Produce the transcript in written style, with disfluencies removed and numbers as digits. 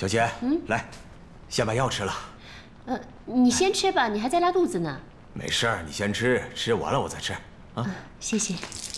小姐，来，先把药吃了。 你先吃吧，你还在拉肚子呢。 没事儿，你先吃，吃完了我再吃。啊， 谢谢。